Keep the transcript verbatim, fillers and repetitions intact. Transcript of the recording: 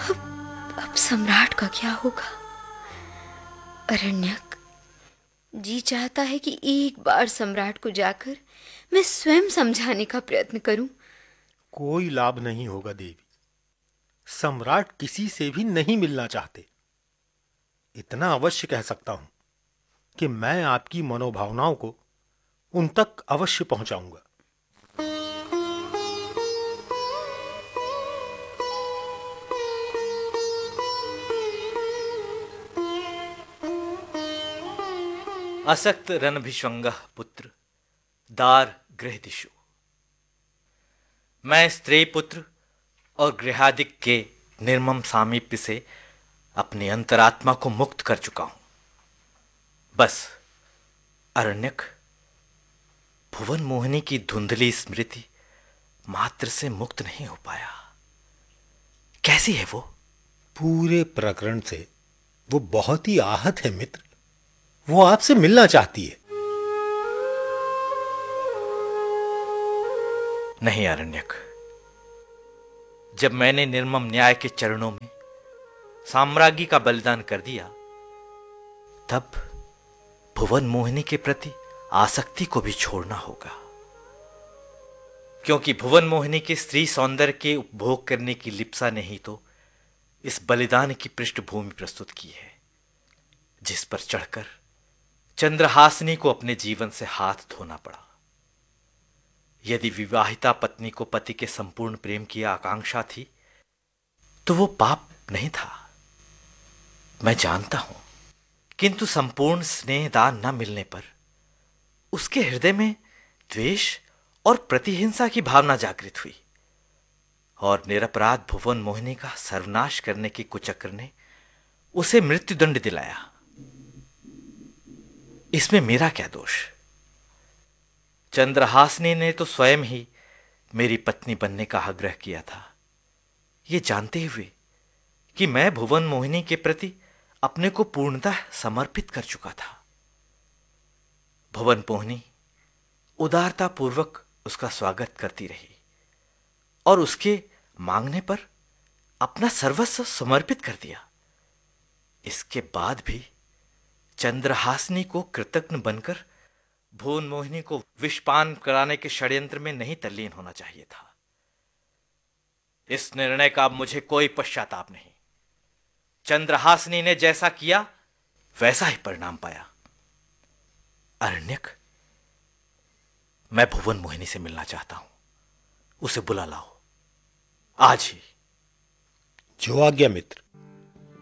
अब सम्राट का क्या होगा? अरण्यक, जी चाहता है कि एक बार सम्राट को जाकर मैं स्वयं समझाने का प्रयत्न करूं। कोई लाभ नहीं होगा देवी। सम्राट किसी से भी नहीं मिलना चाहते। इतना अवश्य कह सकता हूं कि मैं आपकी मनोभावनाओं को उन तक अवश्य पहुंचाऊंगा। असक्त रणभिष्वंगः पुत्र दार गृहदिशु। मैं स्त्री पुत्र और गृहादिक के निर्मम सामीप्य से अपनी अंतरात्मा को मुक्त कर चुका हूं। बस अरण्यक, भुवन मोहिनी की धुंधली स्मृति मात्र से मुक्त नहीं हो पाया। कैसी है वो? पूरे प्रकरण से वो बहुत ही आहत है मित्र। वो आपसे मिलना चाहती है। नहीं अरण्यक, जब मैंने निर्मम न्याय के चरणों में साम्राज्ञी का बलिदान कर दिया, तब भुवन मोहिनी के प्रति आसक्ति को भी छोड़ना होगा। क्योंकि भुवन मोहिनी के स्त्री सौंदर्य के उपभोग करने की लिप्सा ने ही तो इस बलिदान की पृष्ठभूमि प्रस्तुत की है, जिस पर चढ़कर चंद्रहासिनी को अपने जीवन से हाथ धोना पड़ा। यदि विवाहिता पत्नी को पति के संपूर्ण प्रेम की आकांक्षा थी, तो वो पाप नहीं था, मैं जानता हूं। किंतु संपूर्ण स्नेहदान न मिलने पर उसके हृदय में द्वेष और प्रतिहिंसा की भावना जागृत हुई, और निरपराध भुवन मोहिनी का सर्वनाश करने के कुचक्र ने उसे मृत्युदंड दिलाया। इसमें मेरा क्या दोष? चंद्रहासिनी ने तो स्वयं ही मेरी पत्नी बनने का आग्रह किया था, ये जानते हुए कि मैं भुवन मोहिनी के प्रति अपने को पूर्णतः समर्पित कर चुका था। भुवन मोहिनी उदारता पूर्वक उसका स्वागत करती रही और उसके मांगने पर अपना सर्वस्व समर्पित कर दिया। इसके बाद भी चंद्रहासिनी को कृतज्ञ बनकर भुवन मोहिनी को विषपान कराने के षड्यंत्र में नहीं तल्लीन होना चाहिए था। इस निर्णय का अब मुझे कोई पश्चाताप नहीं। चंद्रहासिनी ने जैसा किया वैसा ही परिणाम पाया। अरण्यक, मैं भुवन मोहिनी से मिलना चाहता हूं। उसे बुला लाओ, आज ही। जो आज्ञा मित्र।